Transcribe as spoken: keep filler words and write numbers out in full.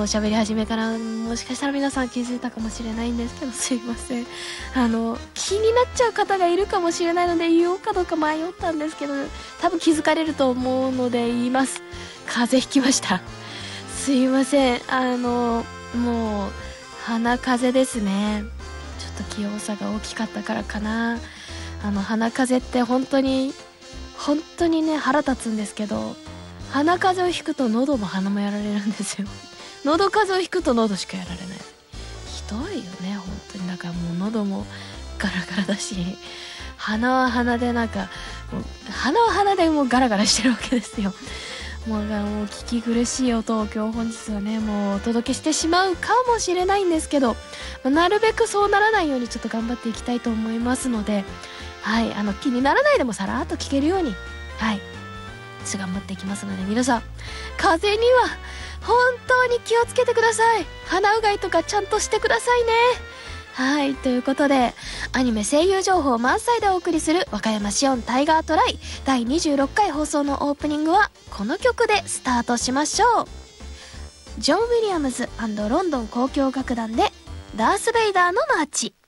の喋り始めからもしかしたら皆さん気づいたかもしれないんですけど、すいません。あの気になっちゃう方がいるかもしれないので言おうかどうか迷ったんですけど、多分気づかれると思うので言います。風邪ひきました。すいません。あのもう鼻風邪ですね。ちょっと気温差が大きかったからかな。あの鼻風邪って本当に本当にね腹立つんですけど、鼻風邪をひくと喉も鼻もやられるんですよ。喉風邪をひくと喉しかやられない。ひどいよね本当に。だからもう喉もガラガラだし、鼻は鼻でなんかもう鼻は鼻でもうガラガラしてるわけですよ。もうもう聞き苦しい音を今日本日はねもうお届けしてしまうかもしれないんですけど、なるべくそうならないようにちょっと頑張っていきたいと思いますので、はい、あの気にならないでもさらっと聞けるように、はい、頑張っていきますので、皆さん風邪には本当に気をつけてください。鼻うがいとかちゃんとしてくださいね。はい、ということでアニメ声優情報満載でお送りする和歌山シオンタイガートライだいにじゅうろっかい放送のオープニングはこの曲でスタートしましょう。ジョン・ウィリアムズ&ロンドン交響楽団でダース・ベイダーのマーチ。